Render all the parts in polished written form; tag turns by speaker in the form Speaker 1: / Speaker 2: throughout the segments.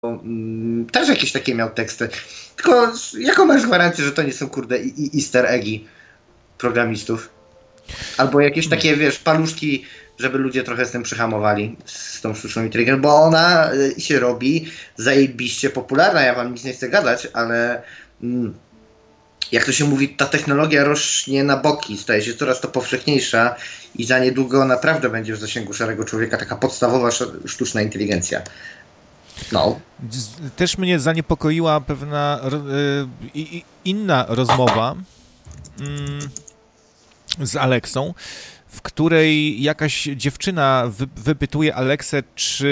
Speaker 1: też jakieś takie miał teksty. Tylko jaką masz gwarancję, że to nie są kurde easter eggi programistów? Albo jakieś takie, wiesz, paluszki, żeby ludzie trochę z tym przyhamowali, z tą sztuczną inteligencją, bo ona się robi zajebiście popularna, ja wam nic nie chcę gadać, ale jak to się mówi, ta technologia rośnie na boki, staje się coraz to powszechniejsza i za niedługo naprawdę będzie w zasięgu szarego człowieka taka podstawowa sztuczna inteligencja. No.
Speaker 2: Też mnie zaniepokoiła pewna inna rozmowa z Aleksą, w której jakaś dziewczyna wypytuje Aleksę,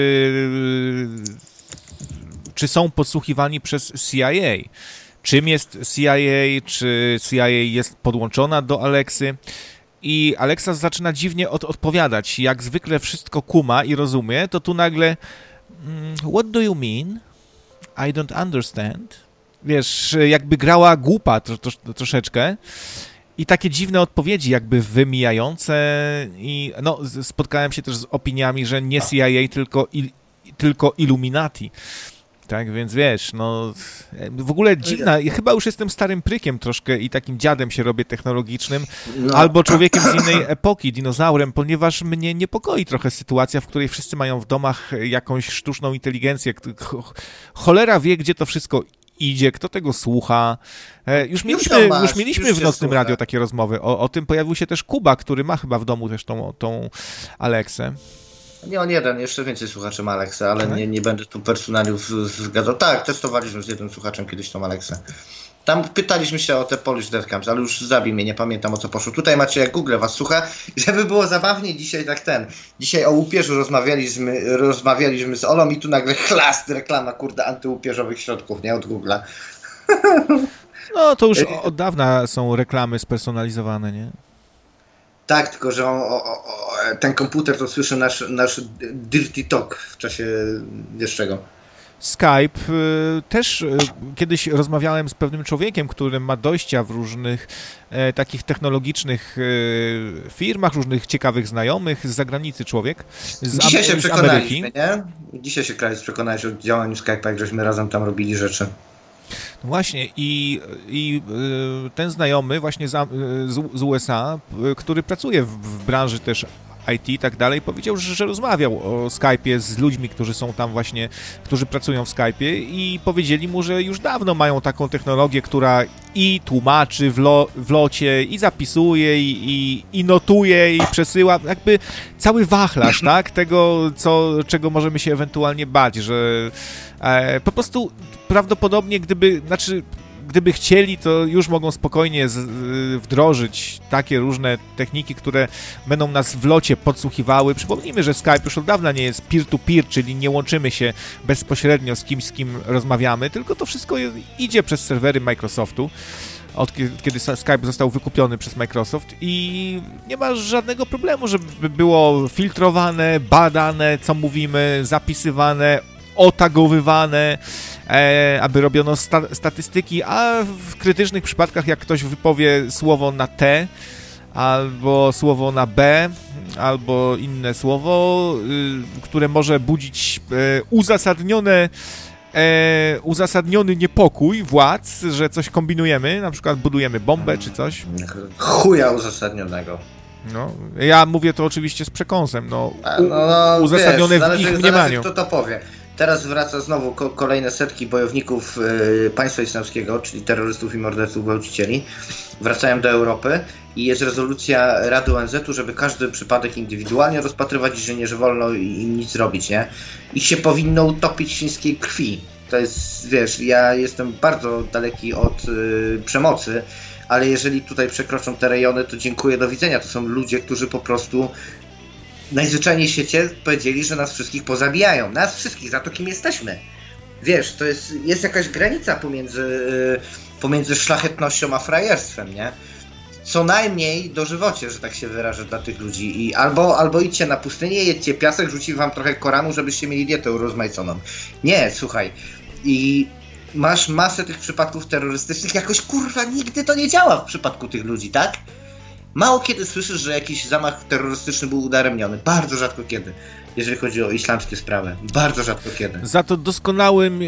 Speaker 2: czy są podsłuchiwani przez CIA. Czym jest CIA, czy CIA jest podłączona do Aleksy. I Alexa zaczyna dziwnie odpowiadać. Jak zwykle wszystko kuma i rozumie, to tu nagle what do you mean? I don't understand. Wiesz, jakby grała głupa troszeczkę. I takie dziwne odpowiedzi, jakby wymijające. I no, spotkałem się też z opiniami, że nie CIA, tylko Illuminati. Tak, więc wiesz, no w ogóle dziwna, ja chyba już jestem starym prykiem troszkę i takim dziadem się robię technologicznym, albo człowiekiem z innej epoki, dinozaurem, ponieważ mnie niepokoi trochę sytuacja, w której wszyscy mają w domach jakąś sztuczną inteligencję. Cholera wie, gdzie to wszystko idzie, kto tego słucha. Już mieliśmy w Nocnym Radio takie rozmowy. O tym pojawił się też Kuba, który ma chyba w domu też tą Aleksę.
Speaker 1: Nie, on jeden, jeszcze więcej słuchaczy ma Aleksę, ale nie będę tu personaliów zgadzał. Tak, testowaliśmy z jednym słuchaczem kiedyś tą Aleksę. Tam pytaliśmy się o te Polish Death Camps, ale już zabij mnie, nie pamiętam o co poszło. Tutaj macie, jak Google was słucha. Żeby było zabawnie, dzisiaj dzisiaj o łupieżu rozmawialiśmy z Olą i tu nagle chlast, reklama, kurde, antyłupieżowych środków, nie? Od Google'a.
Speaker 2: No, to już od dawna są reklamy spersonalizowane, nie?
Speaker 1: Tak, tylko że ten komputer to słyszy nasz dirty talk w czasie, wiesz czego.
Speaker 2: Skype. Też kiedyś rozmawiałem z pewnym człowiekiem, który ma dojścia w różnych takich firmach, różnych ciekawych znajomych z zagranicy człowiek.
Speaker 1: Dzisiaj się przekonaliśmy, nie? Dzisiaj się przekonałeś o działaniu Skype'a, jak żeśmy razem tam robili rzeczy.
Speaker 2: No właśnie i ten znajomy właśnie z USA, który pracuje w branży też IT i tak dalej, powiedział, że rozmawiał o Skype'ie z ludźmi, którzy są tam właśnie, którzy pracują w Skype'ie i powiedzieli mu, że już dawno mają taką technologię, która i tłumaczy w locie, i zapisuje, i notuje, i przesyła, jakby cały wachlarz, tak, tego, czego możemy się ewentualnie bać, że po prostu prawdopodobnie gdyby chcieli, to już mogą spokojnie wdrożyć takie różne techniki, które będą nas w locie podsłuchiwały. Przypomnijmy, że Skype już od dawna nie jest peer-to-peer, czyli nie łączymy się bezpośrednio z kim rozmawiamy, tylko to wszystko idzie przez serwery Microsoftu, kiedy Skype został wykupiony przez Microsoft i nie ma żadnego problemu, żeby było filtrowane, badane, co mówimy, zapisywane, otagowywane, aby robiono statystyki, a w krytycznych przypadkach, jak ktoś wypowie słowo na T, albo słowo na B, albo inne słowo, które może budzić uzasadniony niepokój władz, że coś kombinujemy, na przykład budujemy bombę czy coś.
Speaker 1: Chuja uzasadnionego.
Speaker 2: No, ja mówię to oczywiście z przekąsem, uzasadnione w ich mniemaniu.
Speaker 1: Kto to powie. Teraz wraca znowu kolejne setki bojowników państwa islamskiego, czyli terrorystów i morderców, gwałcicieli. Wracają do Europy i jest rezolucja Rady ONZ-u, żeby każdy przypadek indywidualnie rozpatrywać i że nie wolno im nic robić, nie? Ich się powinno utopić w świńskiej krwi. To jest, wiesz, ja jestem bardzo daleki od przemocy, ale jeżeli tutaj przekroczą te rejony, to dziękuję, do widzenia. To są ludzie, którzy po prostu najzwyczajniej w świecie powiedzieli, że nas wszystkich pozabijają. Nas wszystkich, za to kim jesteśmy. Wiesz, to jest jakaś granica pomiędzy szlachetnością a frajerstwem, nie? Co najmniej dożywocie, że tak się wyrażę, dla tych ludzi. I albo idźcie na pustynię, jedźcie piasek, rzuci wam trochę Koranu, żebyście mieli dietę urozmaiconą. Nie, słuchaj. I masz masę tych przypadków terrorystycznych, jakoś kurwa nigdy to nie działa w przypadku tych ludzi, tak? Mało kiedy słyszysz, że jakiś zamach terrorystyczny był udaremniony. Bardzo rzadko kiedy, jeżeli chodzi o islamskie sprawy. Bardzo rzadko kiedy.
Speaker 2: Za to doskonałym